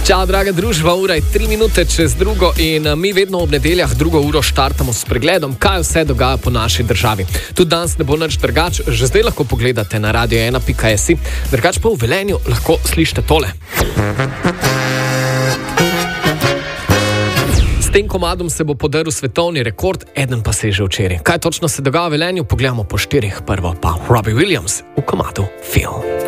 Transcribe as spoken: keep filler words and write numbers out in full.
Čau, draga družba, ura je tri minute čez drugo in mi vedno ob nedeljah drugo uro štartamo s pregledom, kaj vse dogaja po naši državi. Tudi danes ne bo nič drugač, že zdaj lahko pogledate na radio ena pika si, drugač pa v Velenju lahko slišite tole. S tem komadom se bo podaril svetovni rekord, eden pa se je že včeraj. Kaj točno se dogaja v Velenju, pogledamo po štirih, prvo pa Robbie Williams v komadu Feel.